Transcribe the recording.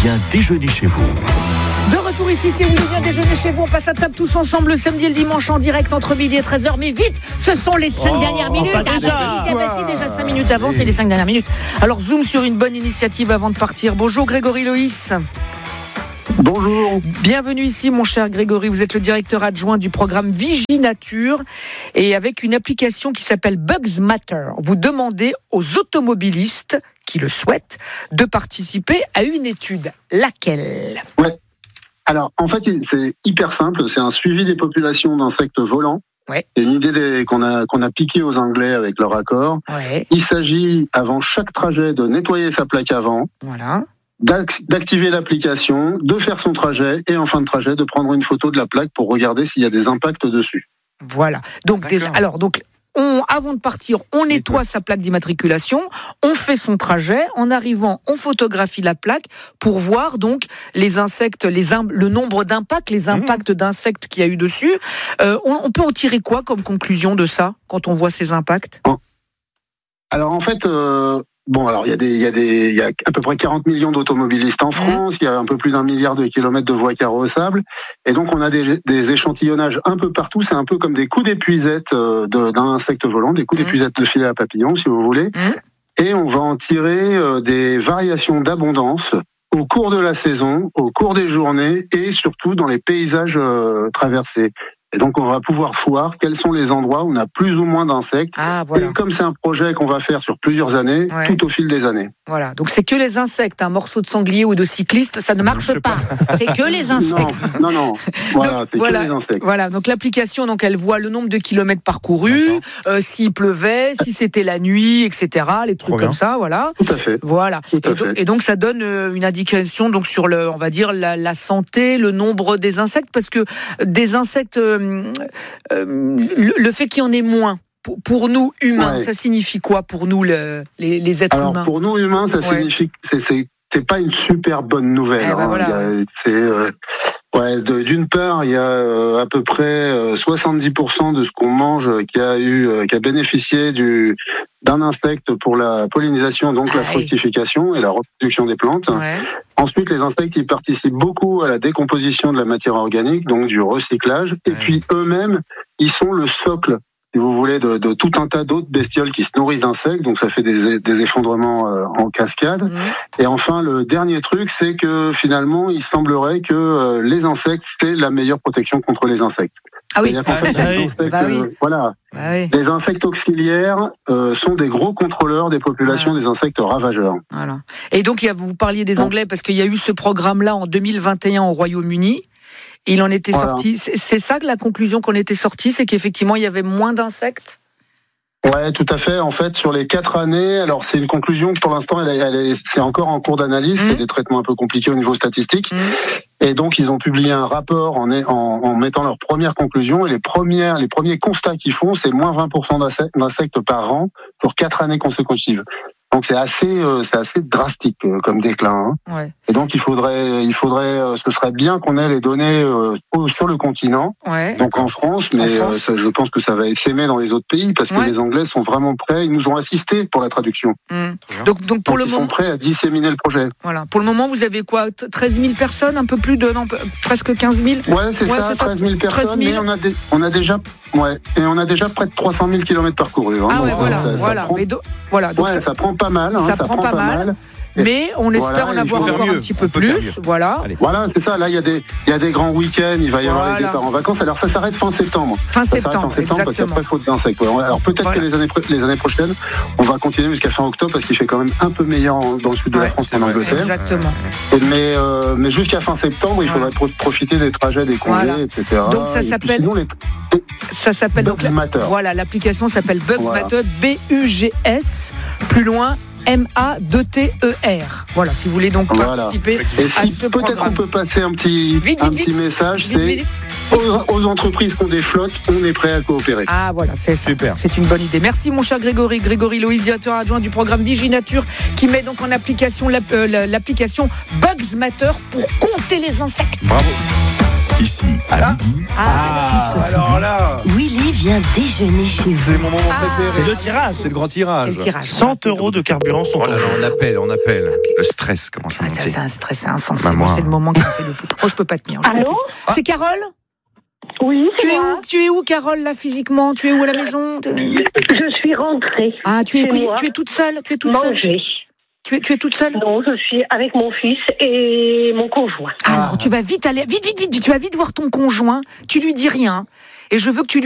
vient déjeuner chez vous. De retour ici, c'est Willy vient déjeuner chez vous. On passe à table tous ensemble le samedi et le dimanche en direct entre midi et 13h. Mais vite, ce sont les 5 dernières minutes. Déjà 5 minutes avant, c'est les 5 dernières minutes. Alors zoom sur une bonne initiative avant de partir. Bonjour Grégory Loïs. Bonjour. Bienvenue ici mon cher Grégory, vous êtes le directeur adjoint du programme Viginature et avec une application qui s'appelle Bugs Matter, vous demandez aux automobilistes qui le souhaitent de participer à une étude. Laquelle ? Ouais. Alors en fait c'est hyper simple, c'est un suivi des populations d'insectes volants. Ouais. C'est une idée qu'on a piquée aux Anglais avec leur accord. Ouais. Il s'agit avant chaque trajet de nettoyer sa plaque avant. Voilà. D'activer l'application, de faire son trajet et en fin de trajet de prendre une photo de la plaque pour regarder s'il y a des impacts dessus. Voilà. Donc avant de partir, on nettoie sa plaque d'immatriculation, on fait son trajet, en arrivant, on photographie la plaque pour voir donc les insectes, le nombre d'impacts, les impacts d'insectes qu'il y a eu dessus. On peut en tirer quoi comme conclusion de ça quand on voit ces impacts ? Alors en fait. Il y a à peu près 40 millions d'automobilistes en France, il y a un peu plus d'1 milliard de kilomètres de voies carrossables, et donc on a des échantillonnages un peu partout, c'est un peu comme des coups d'épuisette d'un insecte volant, des coups d'épuisette de filet à papillon, si vous voulez, et on va en tirer des variations d'abondance au cours de la saison, au cours des journées, et surtout dans les paysages traversés. Et donc, on va pouvoir voir quels sont les endroits où on a plus ou moins d'insectes. Ah, voilà. Et comme c'est un projet qu'on va faire sur plusieurs années, tout au fil des années. Voilà. Donc, c'est que les insectes. Un morceau de sanglier ou de cycliste, ça ne marche pas. C'est que les insectes. Non. Voilà, que les insectes. Voilà. Donc, l'application, elle voit le nombre de kilomètres parcourus, s'il pleuvait, si c'était la nuit, etc. Les trucs comme ça, voilà. Tout à fait. Voilà. Et donc, ça donne une indication, donc, sur on va dire, la santé, le nombre des insectes, parce que des insectes, le fait qu'il y en ait moins pour nous humains, ça signifie quoi pour nous les êtres humains ? Alors pour nous humains, ça signifie que c'est pas une super bonne nouvelle. D'une part, il y a à peu près 70% de ce qu'on mange qui a bénéficié d'un insecte pour la pollinisation, donc la fructification et la reproduction des plantes. Ouais. Ensuite, les insectes, ils participent beaucoup à la décomposition de la matière organique, donc du recyclage. Et puis eux-mêmes, ils sont le socle, si vous voulez, de tout un tas d'autres bestioles qui se nourrissent d'insectes, donc ça fait des effondrements en cascade. Et enfin, le dernier truc, c'est que finalement, il semblerait que les insectes, c'est la meilleure protection contre les insectes. Ah oui. Les insectes auxiliaires sont des gros contrôleurs des populations des insectes ravageurs. Voilà. Et donc, vous parliez des Anglais, parce qu'il y a eu ce programme-là en 2021 au Royaume-Uni. Il en était sorti. C'est ça que la conclusion qu'on était sorti, c'est qu'effectivement, il y avait moins d'insectes ? Ouais, tout à fait. En fait, sur les 4 années, alors c'est une conclusion pour l'instant, c'est encore en cours d'analyse, c'est des traitements un peu compliqués au niveau statistique. Et donc, ils ont publié un rapport en mettant leurs premières conclusions. Et les premiers constats qu'ils font, c'est moins 20% d'insectes par an pour 4 années consécutives. Donc c'est assez drastique comme déclin. Ouais. Et donc il faudrait, ce serait bien qu'on ait les données sur le continent, donc en France, mais je pense que ça va s'aimer dans les autres pays parce que les Anglais sont vraiment prêts. Ils nous ont assistés pour la traduction. Donc ils sont prêts à disséminer le projet. Voilà. Pour le moment, vous avez quoi, 13 000 personnes, un peu plus de, presque 15 000. Ouais, c'est ça, 13 000 personnes. 13 000. Mais on a déjà près de 300 000 kilomètres parcourus. Hein, donc, donc ça prend pas mal. Ça prend pas mal. Mais on espère en avoir encore un petit peu plus. Voilà, c'est ça. Là, il y a des grands week-ends. Il va y avoir les départs en vacances. Alors, ça s'arrête fin septembre. Fin septembre, parce qu'après, faute d'insectes. Alors, peut-être que les années prochaines, on va continuer jusqu'à fin octobre parce qu'il fait quand même un peu meilleur dans le sud de la France qu'en Angleterre. Exactement. Mais jusqu'à fin septembre, il faudrait profiter des trajets, des congés, etc. Donc, ça s'appelle Bugs Matter. Voilà, l'application s'appelle Bugs Matter, BUGS, plus loin. MADTER. Voilà, si vous voulez donc participer à ce programme. Peut-être qu'on peut passer un petit message. Aux entreprises qui ont des flottes, on est prêt à coopérer. Ah voilà, c'est ça. Super. C'est une bonne idée. Merci mon cher Grégory Loïs, directeur adjoint du programme Viginature, qui met donc en application l'application Bugs Matter pour compter les insectes. Bravo. Ici, à midi. Alors là, Willy vient déjeuner chez vous. c'est mon moment préféré. C'est le tirage. C'est le grand tirage. C'est le tirage. 100 € de carburant sont Oh en là là, jeu. on appelle. Le stress commence à Ah, ça, monter. c'est un stress, c'est insensé. Maman. Moi, c'est le moment qui me fait le plus. Oh, je peux pas tenir. Allô? C'est Carole? Oui, c'est moi. Tu es où, Carole, là, physiquement? Tu es où à la maison? Je suis rentrée. Ah, tu es toute seule? Tu es toute seule? Manger. Tu es toute seule? Non, je suis avec mon fils et mon conjoint. Alors, tu vas vite aller, vite, tu vas vite voir ton conjoint. Tu lui dis rien. Et je veux que tu